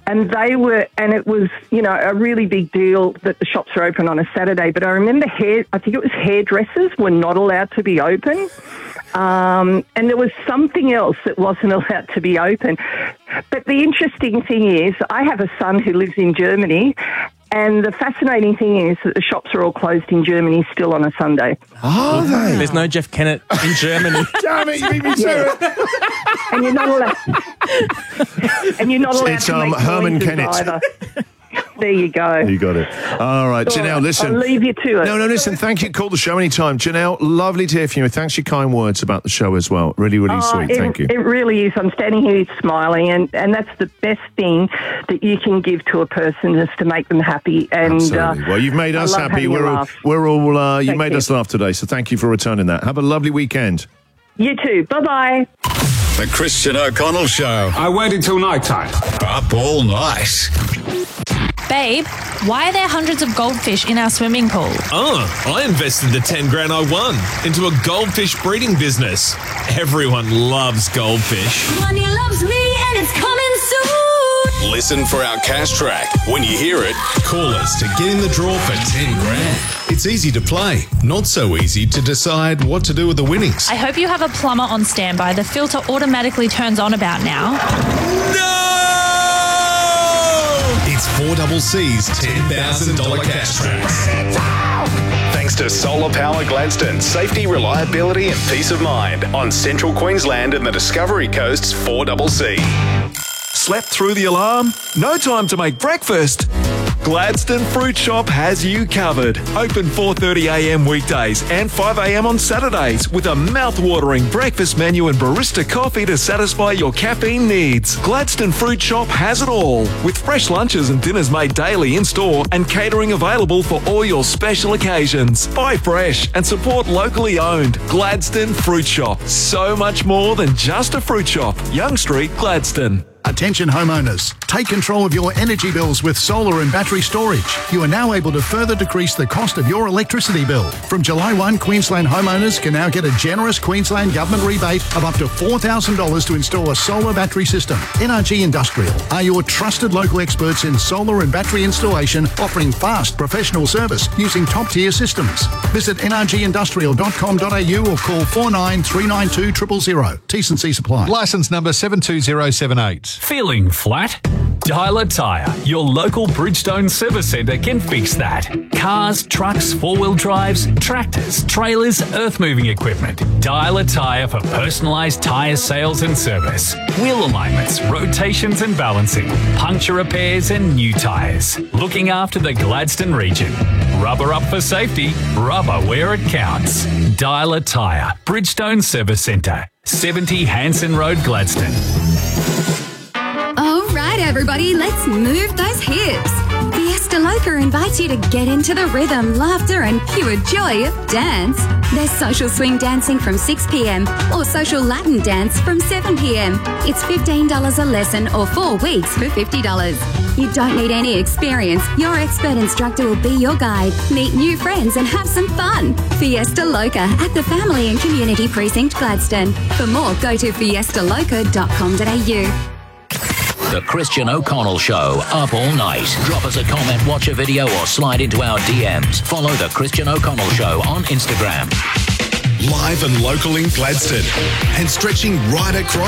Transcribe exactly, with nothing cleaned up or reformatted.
And they were, and it was, you know, a really big deal that the shops are open on a Saturday. But I remember hair, I think it was hairdressers were not allowed to be open. Um, and there was something else that wasn't allowed to be open. But the interesting thing is, I have a son who lives in Germany, and the fascinating thing is that the shops are all closed in Germany still on a Sunday. Are they? There's no Jeff Kennett in Germany. Damn it, you beat me to Yeah. it. And you're not allowed. and you're not allowed It's to um, make Herman noises Kennett. either. There you go. You got it. All right, All Janelle, right, listen. I'll leave you to it. No, no, listen, thank you. Call the show anytime. Janelle, lovely to hear from you. Thanks for your kind words about the show as well. Really, really Oh, sweet. it, Thank you. It really is. I'm standing here smiling, and, and that's the best thing that you can give to a person, is to make them happy. And Absolutely. Uh, Well, you've made I us love happy. having a We're all, laugh. we're all, uh, you Thank made you. us laugh today, so thank you for returning that. Have a lovely weekend. You too. Bye-bye. The Christian O'Connell Show. I waited till night time. Up all night. Babe, why are there hundreds of goldfish in our swimming pool? Oh, I invested the ten grand I won into a goldfish breeding business. Everyone loves goldfish. Money loves me and it's coming soon. Listen for our cash track. When you hear it, call us to get in the draw for ten grand. It's easy to play, not so easy to decide what to do with the winnings. I hope you have a plumber on standby. The filter automatically turns on about now. No! It's four double C's ten thousand dollars cash tracks. Thanks to Solar Power Gladstone. Safety, reliability and peace of mind on Central Queensland and the Discovery Coast's four double C. Slept through the alarm? No time to make breakfast? Gladstone Fruit Shop has you covered. Open four thirty a m weekdays and five a m on Saturdays with a mouth-watering breakfast menu and barista coffee to satisfy your caffeine needs. Gladstone Fruit Shop has it all, with fresh lunches and dinners made daily in-store and catering available for all your special occasions. Buy fresh and support locally owned. Gladstone Fruit Shop. So much more than just a fruit shop. Young Street, Gladstone. Attention homeowners, take control of your energy bills with solar and battery storage. You are now able to further decrease the cost of your electricity bill. From July first, Queensland homeowners can now get a generous Queensland Government rebate of up to four thousand dollars to install a solar battery system. N R G Industrial are your trusted local experts in solar and battery installation, offering fast professional service using top-tier systems. Visit n r g industrial dot com dot a u or call four nine three nine two zero zero zero. T's and C's apply. Licence number seven two zero seven eight. Feeling flat? Dialer Tyre, your local Bridgestone service centre can fix that. Cars, trucks, four-wheel drives, tractors, trailers, earth-moving equipment. Dialer Tyre for personalised tyre sales and service. Wheel alignments, rotations and balancing, puncture repairs and new tyres. Looking after the Gladstone region. Rubber up for safety, rubber where it counts. Dialer Tyre, Bridgestone Service Centre, seventy Hanson Road, Gladstone. All right, everybody, let's move those hips. Fiesta Loca invites you to get into the rhythm, laughter and pure joy of dance. There's social swing dancing from six p m or social Latin dance from seven p m. It's fifteen dollars a lesson or four weeks for fifty dollars. You don't need any experience. Your expert instructor will be your guide. Meet new friends and have some fun. Fiesta Loca at the Family and Community Precinct, Gladstone. For more, go to fiesta loca dot com dot a u. The Christian O'Connell Show, up all night. Drop us a comment, watch a video, or slide into our D Ms. Follow The Christian O'Connell Show on Instagram. Live and local in Gladstone and stretching right across